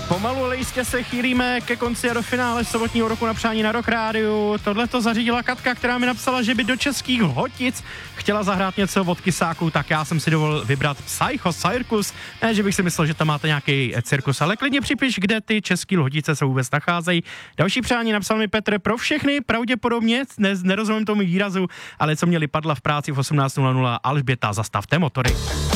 Pomalu, ale jistě se chýlíme ke konci a do finále sobotního roku na přání na Rock Rádiu. Tohle to zařídila Katka, která mi napsala, že by do českých Hotic chtěla zahrát něco od Kysáků, tak já jsem si dovolil vybrat Psycho Circus. Ne, že bych si myslel, že tam máte nějaký cirkus, ale klidně připiš, kde ty český Lhodice se vůbec nacházejí. Další přání napsal mi Petr pro všechny, pravděpodobně, nerozumím tomu výrazu, ale co měli padla v práci v 18:00, Alžběta, zastavte motory.